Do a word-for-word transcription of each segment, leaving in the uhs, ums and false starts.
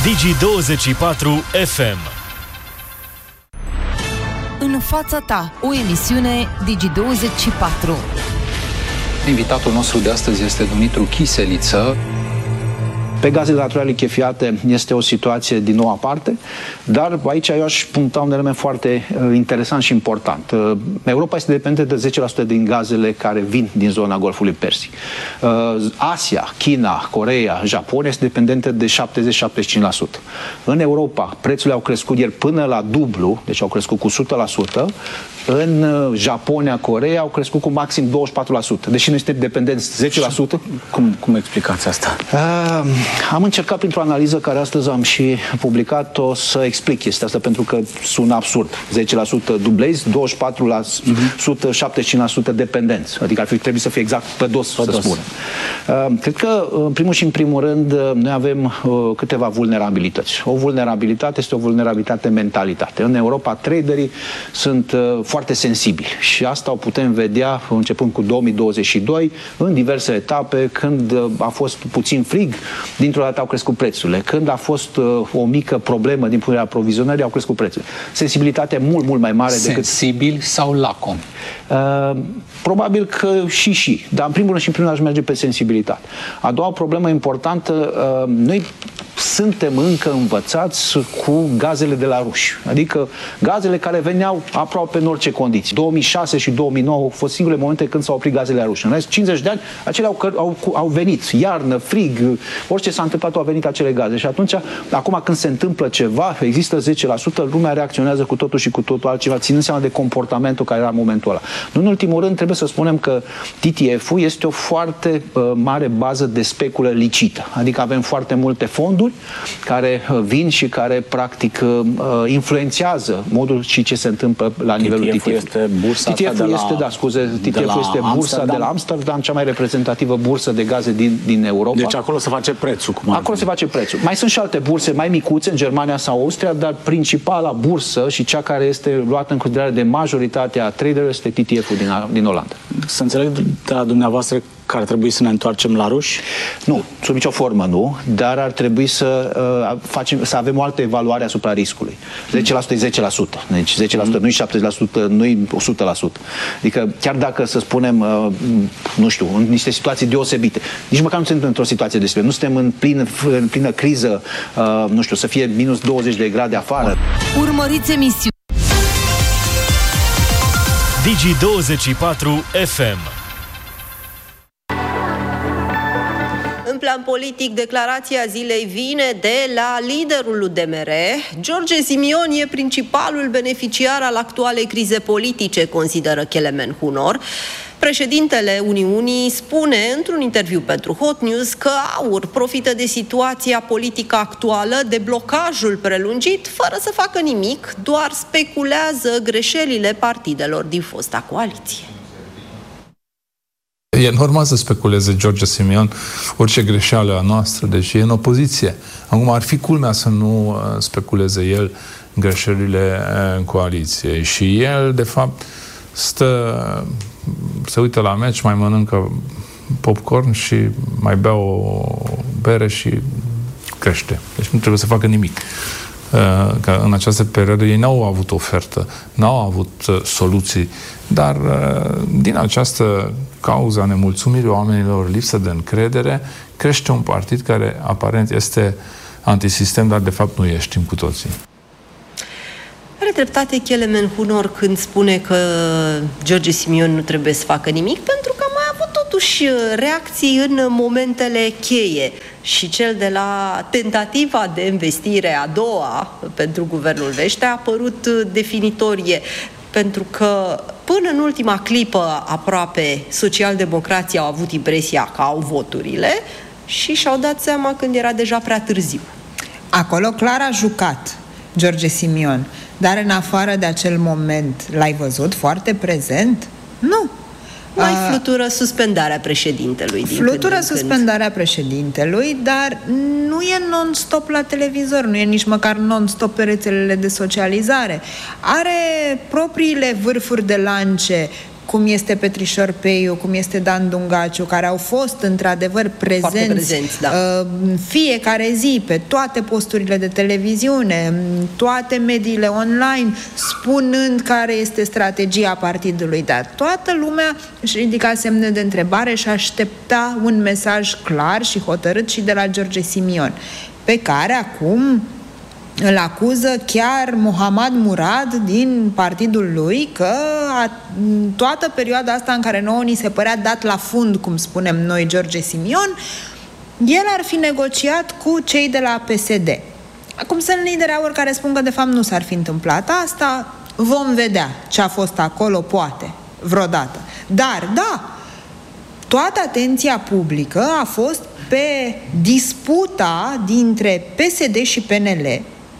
Digi douăzeci și patru F M. În fața ta, o emisiune Digi douăzeci și patru. Invitatul nostru de astăzi este Dumitru Chiseliță. Pe gazele naturale lichefiate este o situație din nou aparte, dar aici eu aș puncta un element foarte uh, interesant și important. Uh, Europa este dependentă de zece la sută din gazele care vin din zona Golfului Persic. Uh, Asia, China, Coreea, Japonia este dependentă de șaptezeci la șaptezeci și cinci la sută. În Europa, prețurile au crescut ieri până la dublu, deci au crescut cu o sută la sută. În Japonia, Coreea au crescut cu maxim douăzeci și patru la sută. Deși noi suntem dependenți zece la sută. Cum, cum explicați asta? Uh, am încercat printr-o analiză care astăzi am și publicat-o să explic chestia asta, pentru că sună absurd. zece la sută dublezi, douăzeci și patru la sută, șaptezeci și cinci la sută dependenți. Adică ar fi trebuit să fie exact pe dos, să spunem. Uh, cred că, în primul și în primul rând, noi avem uh, câteva vulnerabilități. O vulnerabilitate este o vulnerabilitate mentalitate. În Europa, traderii sunt uh, foarte sensibili și asta o putem vedea începând cu două mii douăzeci și doi, în diverse etape, când uh, a fost puțin frig, dintr-o dată au crescut prețurile. Când a fost uh, o mică problemă din punctul de vedere aprovizionării, au crescut prețurile. Sensibilitatea mult, mult mai mare Sensibil decât... Sensibil sau lacom? Uh, probabil că și și. Dar în primul rând și în primul rând aș merge pe sensibilitate. A doua problemă importantă, uh, noi suntem încă învățați cu gazele de la ruși. Adică gazele care veneau aproape în orice condiții. două mii șase și două mii nouă au fost singurele momente când s-au oprit gazele la ruși. În rest, cincizeci de ani, acelea au, au, au venit. Iarnă, frig, orice s-a întâmplat, au venit acele gaze. Și atunci, acum când se întâmplă ceva, există zece la sută, lumea reacționează cu totul și cu totul altceva, ținând seama de comportamentul care era în momentul ăla. Nu în ultimul rând, trebuie să spunem că T T F-ul este o foarte uh, mare bază de speculă licită. Adică avem foarte multe fonduri care vin și care practic influențează modul și ce se întâmplă la nivelul T T F-ului. Este bursa T T F-ul la, este, da, scuze, T T F-ul este bursa Amsterdam. de la Amsterdam, cea mai reprezentativă bursă de gaze din, din Europa. Deci acolo se face prețul. Cum acolo se face prețul. Mai sunt și alte burse mai micuțe în Germania sau Austria, dar principala bursă și cea care este luată în considerare de majoritatea traderilor este T T F-ul din, din Olanda. Să înțeleg de la dumneavoastră că ar trebui să ne întoarcem la ruși? Nu, sub nicio formă nu, dar ar trebui să, uh, facem, să avem o altă evaluare asupra riscului. zece la sută e zece la sută. Deci zece la sută nu e șaptezeci la sută, nu e o sută la sută. Adică chiar dacă, să spunem, uh, nu știu, în niște situații deosebite, nici măcar nu suntem într-o situație deosebită, nu suntem în plină, în plină criză, uh, nu știu, să fie minus douăzeci de grade afară. Urmăriți emisiunea Digi douăzeci și patru F M. În plan politic, declarația zilei vine de la liderul U D M R. George Simion e principalul beneficiar al actualei crize politice, consideră Kelemen Hunor. Președintele Uniunii spune într-un interviu pentru Hot News că AUR profită de situația politică actuală, de blocajul prelungit, fără să facă nimic, doar speculează greșelile partidelor din fosta coaliție. E normal să speculeze George Simion orice greșeală a noastră, deci e în opoziție. Acum ar fi culmea să nu speculeze el greșelile în coaliție. Și el, de fapt, stă, se uită la meci, mai mănâncă popcorn și mai bea o bere și crește. Deci nu trebuie să facă nimic. Că în această perioadă ei n-au avut ofertă, n-au avut soluții, dar din această cauza a nemulțumirii oamenilor, lipsă de încredere, crește un partid care aparent este antisistem, dar de fapt nu e, știm cu toții. Are dreptate Kelemen Hunor când spune că George Simion nu trebuie să facă nimic, pentru că a mai avut totuși reacții în momentele cheie. Și cel de la tentativa de investire a doua pentru guvernul Vește a apărut definitorie, pentru că până în ultima clipă aproape socialdemocrații au avut impresia că au voturile și și-au dat seama când era deja prea târziu. Acolo clar a jucat George Simion, dar în afară de acel moment l-ai văzut foarte prezent? Nu. Mai flutură suspendarea președintelui. Din flutură suspendarea președintelui, dar nu e non-stop la televizor, nu e nici măcar non-stop pe rețelele de socializare. Are propriile vârfuri de lance cum este Petrișor Peiu, cum este Dan Dungaciu, care au fost într-adevăr prezenți, prezenți da. în fiecare zi pe toate posturile de televiziune, în toate mediile online, spunând care este strategia partidului. Dar toată lumea își ridica semne de întrebare și aștepta un mesaj clar și hotărât și de la George Simion, pe care acum îl acuză chiar Mohammad Murad din partidul lui că a, toată perioada asta în care nouă ni se părea dat la fund, cum spunem noi, George Simion, el ar fi negociat cu cei de la P S D. Acum sunt lideri aur care spun că de fapt nu s-ar fi întâmplat asta, vom vedea ce a fost acolo, poate, vreodată. Dar, da, toată atenția publică a fost pe disputa dintre P S D și P N L,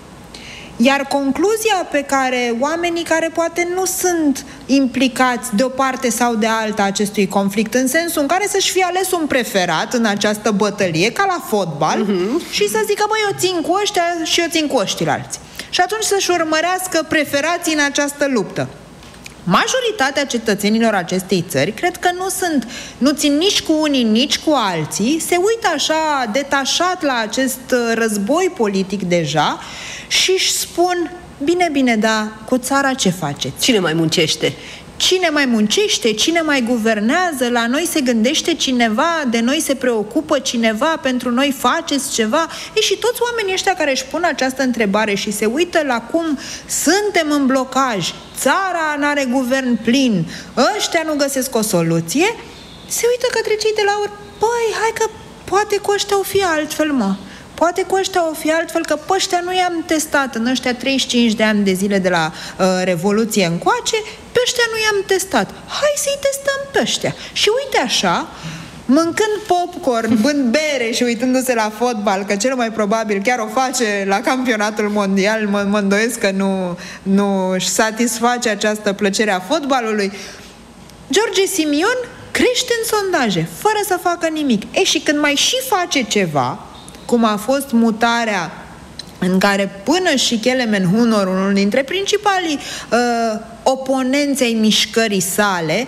iar concluzia pe care oamenii care poate nu sunt implicați de o parte sau de alta acestui conflict, în sensul în care să-și fie ales un preferat în această bătălie, ca la fotbal, uh-huh. și să zică, băi, eu țin cu ăștia și eu țin cu ăștilalți. Și atunci să-și urmărească preferații în această luptă. Majoritatea cetățenilor acestei țări cred că nu sunt, nu țin nici cu unii, nici cu alții, se uită așa detașat la acest război politic deja și își spun, bine, bine, dar cu țara ce faceți? Cine mai muncește? Cine mai muncește? Cine mai guvernează? La noi se gândește cineva? De noi se preocupă cineva? Pentru noi faceți ceva? E, și toți oamenii ăștia care își pun această întrebare și se uită la cum suntem în blocaj, țara n-are guvern plin, ăștia nu găsesc o soluție, se uită către cei de la ur. Păi, hai că poate cu ăștia o fi altfel, mă. Poate cu ăștia o fi altfel, că pe ăștia nu i-am testat în ăștia treizeci și cinci de ani de zile de la uh, Revoluție încoace, pe ăștia nu i-am testat. Hai să-i testăm pe ăștia. Și uite așa, mâncând popcorn, bând bere și uitându-se la fotbal, că cel mai probabil chiar o face la campionatul mondial, mă, mă îndoiesc că nu, nu își satisface această plăcere a fotbalului, George Simion crește în sondaje, fără să facă nimic. E, și când mai și face ceva, cum a fost mutarea în care până și Kelemen Hunor, unul dintre principalii uh, oponenți ai mișcării sale,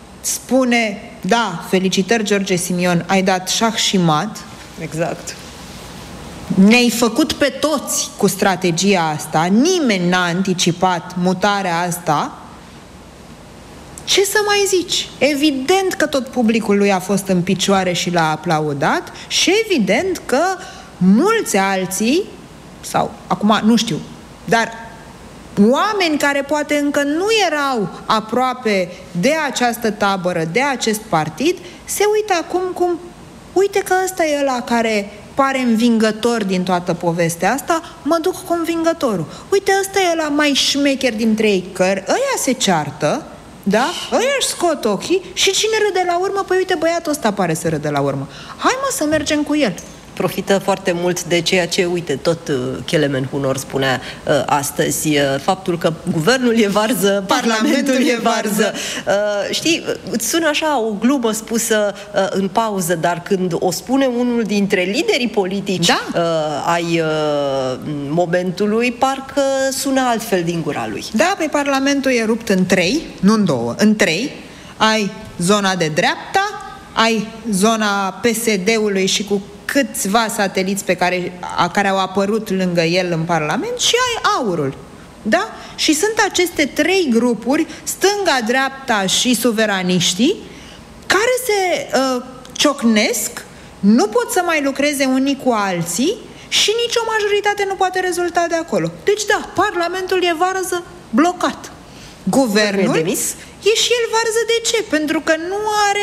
spune, da, felicitări George Simion, ai dat șah și mat. Exact. Ne-ai făcut pe toți cu strategia asta, nimeni n-a anticipat mutarea asta. Ce să mai zici? Evident că tot publicul lui a fost în picioare și l-a aplaudat și evident că mulți alții, sau acum nu știu, dar oameni care poate încă nu erau aproape de această tabără, de acest partid, se uită acum cum, uite că ăsta e ăla care pare învingător din toată povestea asta, mă duc cu învingătorul. Uite, ăsta e ăla mai șmecher dintre ei, că ăia se ceartă, da? Ăia își scot ochii și cine râde la urmă? Păi uite, băiatul ăsta pare să râde la urmă. Hai, mă, să mergem cu el. Profită foarte mult de ceea ce, uite, tot uh, Kelemen Hunor spunea uh, astăzi, uh, faptul că guvernul e varză, parlamentul, parlamentul e varză. Uh, știi, îți sună așa o glumă spusă uh, în pauză, dar când o spune unul dintre liderii politici da. uh, ai uh, momentului, parcă sună altfel din gura lui. Da, pe parlamentul e rupt în trei, nu în două, în trei. Ai zona de dreapta, ai zona P S D-ului și cu câțiva sateliți pe care, a, care au apărut lângă el în Parlament și ai aurul. Da? Și sunt aceste trei grupuri, stânga, dreapta și suveraniștii, care se uh, ciocnesc, nu pot să mai lucreze unii cu alții și nicio majoritate nu poate rezulta de acolo. Deci da, Parlamentul e varză, blocat. Guvernul e demis. E și el varză. De ce? Pentru că nu are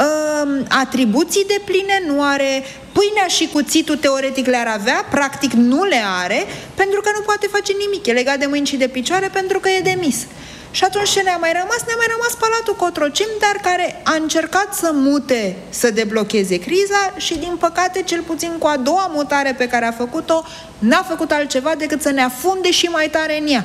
uh, atribuții de pline, nu are pâinea și cuțitul, teoretic le-ar avea, practic nu le are, pentru că nu poate face nimic. E legat de mâini și de picioare pentru că e demis. Și atunci ce ne-a mai rămas? Ne-a mai rămas Palatul Cotroceni, dar care a încercat să mute, să deblocheze criza și, din păcate, cel puțin cu a doua mutare pe care a făcut-o, n-a făcut altceva decât să ne afunde și mai tare în ea.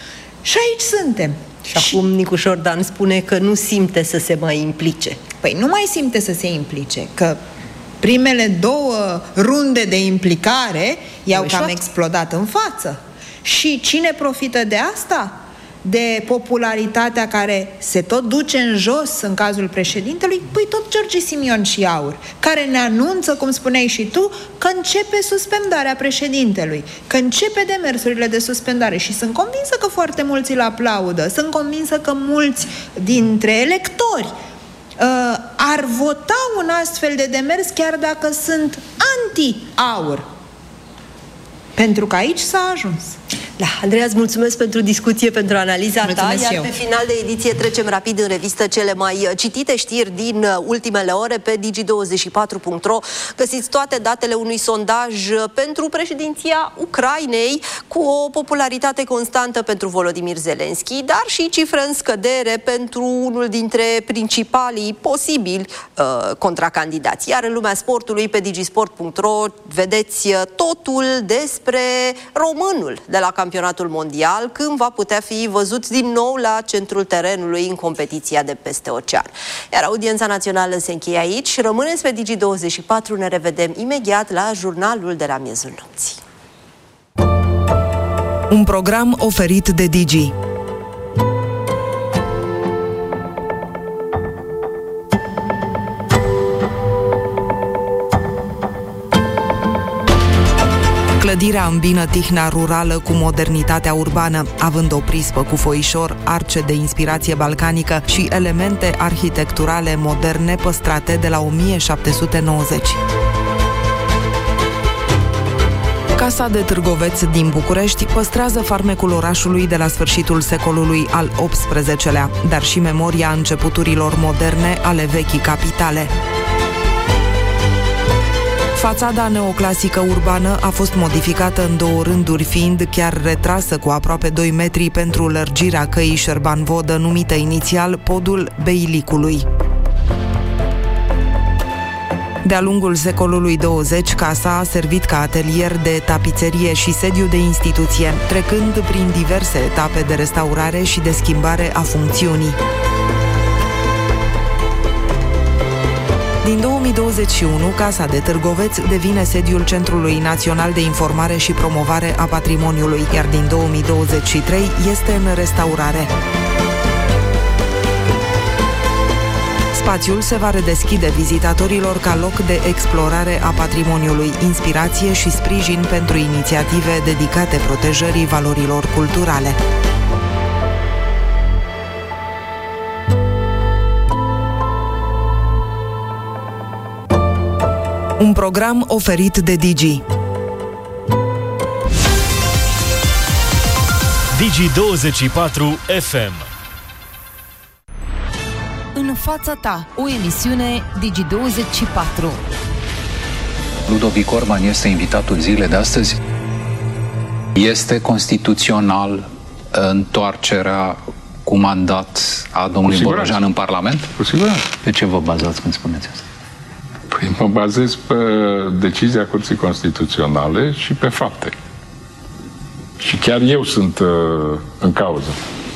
Și aici suntem. Și acum Nicu Șordan spune că nu simte să se mai implice. Păi nu mai simte să se implice, că primele două runde de implicare i-au cam explodat în față. Și cine profită de asta? de popularitatea care se tot duce în jos în cazul președintelui, păi tot George Simion și Aur, care ne anunță, cum spuneai și tu, că începe suspendarea președintelui, că începe demersurile de suspendare și sunt convinsă că foarte mulți îl aplaudă, sunt convinsă că mulți dintre electori uh, ar vota un astfel de demers chiar dacă sunt anti-Aur. Pentru că aici s-a ajuns. Da, Andreea, îți mulțumesc pentru discuție, pentru analiza mulțumesc ta, iar eu. pe final de ediție trecem rapid în revistă cele mai citite știri din ultimele ore pe digi douăzeci și patru punct ro. Găsiți toate datele unui sondaj pentru președinția Ucrainei cu o popularitate constantă pentru Volodymyr Zelensky, dar și cifre în scădere pentru unul dintre principalii posibili uh, contracandidați. Iar în lumea sportului pe digi sport punct ro vedeți totul despre românul de la campionatul mondial, când va putea fi văzut din nou la centrul terenului în competiția de peste ocean. Iar audiența națională se încheie aici. Rămâneți pe digi douăzeci și patru, ne revedem imediat la jurnalul de la miezul nopții. Un program oferit de Digi. Clădirea îmbină tihna rurală cu modernitatea urbană, având o prispă cu foișor, arce de inspirație balcanică și elemente arhitecturale moderne păstrate de la o mie șapte sute nouăzeci. Casa de Târgoveț din București păstrează farmecul orașului de la sfârșitul secolului al optsprezecelea, dar și memoria începuturilor moderne ale vechii capitale. Fațada neoclasică urbană a fost modificată în două rânduri, fiind chiar retrasă cu aproape doi metri pentru lărgirea căii Șerban-Vodă, numită inițial Podul Beilicului. De-a lungul secolului douăzeci, casa a servit ca atelier de tapiserie și sediu de instituție, trecând prin diverse etape de restaurare și de schimbare a funcțiunii. Din două mii douăzeci și unu, Casa de Târgoveț devine sediul Centrului Național de Informare și Promovare a Patrimoniului, iar din două mii douăzeci și trei este în restaurare. Spațiul se va redeschide vizitatorilor ca loc de explorare a patrimoniului, inspirație și sprijin pentru inițiative dedicate protejării valorilor culturale. Un program oferit de Digi. Digi douăzeci și patru F M. În fața ta, o emisiune Digi douăzeci și patru. Ludovic Orban este invitatul zilei de astăzi. Este constituțional întoarcerea cu mandat a domnului Borojan în Parlament? Cu siguranță. Pe ce vă bazați când spuneți asta? Păi mă bazez pe decizia Curții Constituționale și pe fapte. Și chiar eu sunt uh, în cauză.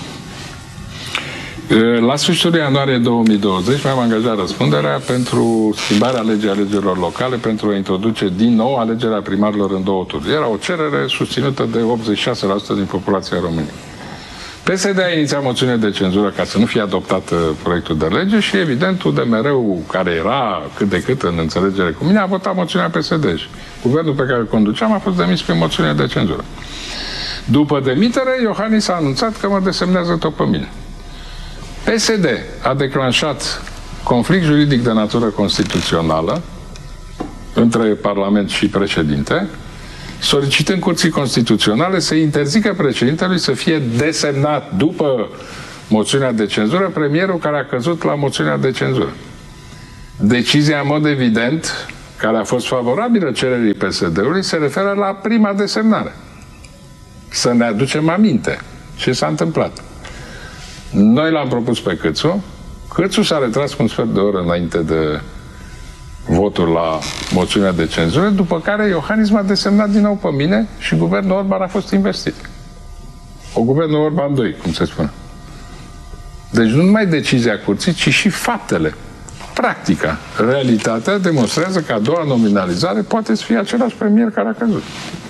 Uh, la sfârșitul ianuarie două mii douăzeci mi-am angajat răspunderea pentru schimbarea legii alegerilor locale, pentru a introduce din nou alegerea primarilor în două tururi. Era o cerere susținută de optzeci și șase la sută din populația României. P S D a inițiat moțiune de cenzură ca să nu fie adoptat proiectul de lege și, evident, U D M R-ul, care era cât de cât în înțelegere cu mine, a votat moțiunea P S D și guvernul pe care îl conduceam a fost demis prin moțiune de cenzură. După demitere, Iohannis a anunțat că mă desemnează tot pe mine. P S D a declanșat conflict juridic de natură constituțională între Parlament și președinte, solicitând Curții Constituționale să interzică președintelui să fie desemnat după moțiunea de cenzură premierul care a căzut la moțiunea de cenzură. Decizia, în mod evident, care a fost favorabilă cererii P S D-ului, se referă la prima desemnare. Să ne aducem aminte ce s-a întâmplat. Noi l-am propus pe Câțu, Câțu s-a retras cu un sfert de oră înainte de votul la moțiunea de cenzură, după care Iohannis m-a desemnat din nou pe mine și guvernul Orban a fost investit. O guvernul Orban doi, cum se spune. Deci nu numai decizia curții, ci și faptele. Practica, realitatea demonstrează că a doua nominalizare poate să fie același premier care a căzut.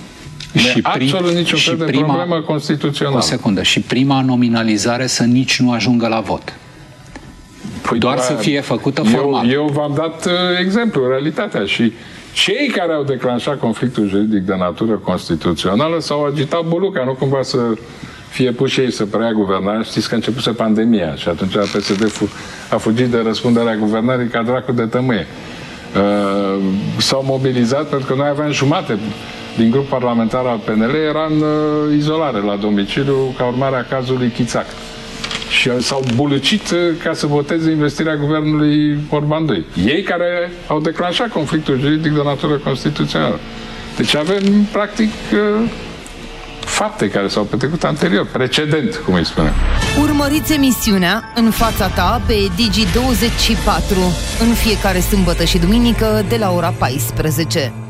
Și absolut niciun fel de prima, problemă constituțională. O secundă. Și prima nominalizare să nici nu ajungă la vot. Păi doar să fie făcută formal. Eu, eu v-am dat uh, exemplu, realitatea. Și cei care au declanșat conflictul juridic de natură constituțională s-au agitat buluca, nu cumva să fie puși ei să preia guvernarea. Știți că a începuse pandemia și atunci P S D a fugit de răspunderea guvernării ca dracu de tămâie. Uh, s-au mobilizat pentru că noi aveam jumate din grup parlamentar al P N L era în uh, izolare la domiciliu ca urmare a cazului Chițac. Și s-au bulucit uh, ca să voteze investirea guvernului Orban doi. Ei care au declanșat conflictul juridic de natură constituțională. Deci avem, practic, uh, fapte care s-au petrecut anterior, precedent, cum îi spunem. Urmăriți emisiunea În fața ta pe Digi douăzeci și patru în fiecare sâmbătă și duminică de la ora paisprezece.